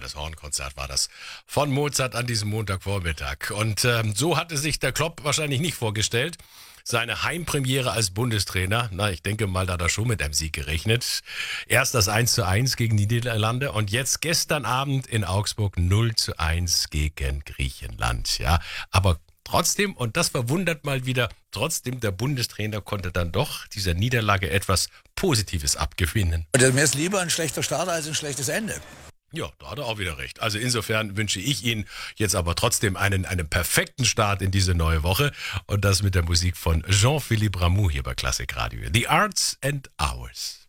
das Hornkonzert war das von Mozart an diesem Montagvormittag. Und so hatte sich der Klopp wahrscheinlich nicht vorgestellt. Seine Heimpremiere als Bundestrainer, ich denke mal, da hat er schon mit einem Sieg gerechnet. Erst das 1:1 gegen die Niederlande und jetzt gestern Abend in Augsburg 0:1 gegen Griechenland. Ja, aber trotzdem, und das verwundert mal wieder, trotzdem der Bundestrainer konnte dann doch dieser Niederlage etwas Positives abgewinnen. Und mir ist lieber ein schlechter Start als ein schlechtes Ende. Ja, da hat er auch wieder recht. Also insofern wünsche ich Ihnen jetzt aber trotzdem einen perfekten Start in diese neue Woche. Und das mit der Musik von Jean-Philippe Rameau hier bei Klassik Radio. The Arts and Hours.